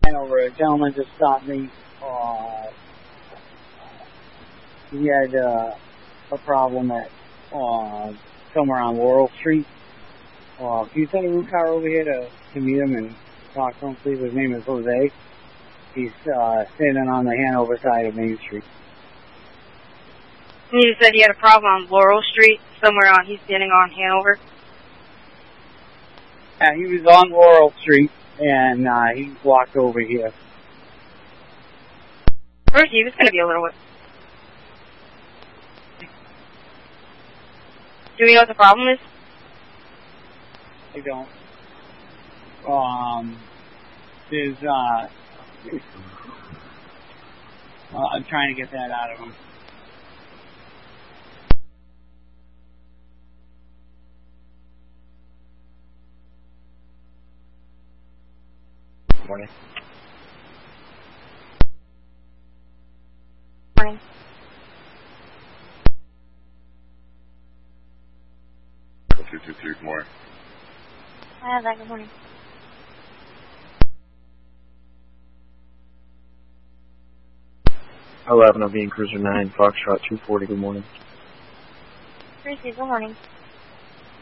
Hanover. A gentleman just stopped me. He had a problem at somewhere on Laurel Street. Can you send a route car over here to meet him and talk to him, please? His name is Jose. He's standing on the Hanover side of Main Street. You said he had a problem on Laurel Street, somewhere on, he's standing on Hanover? Yeah, he was on Laurel Street, and he walked over here. First, he was going to be a little bit. Do we know what the problem is? I don't. There's, I'm trying to get that out of him. Morning. Morning. Good morning. I have that. Good morning. Avenue Cruiser 9, Foxtrot 240, good morning. Tracy, good morning.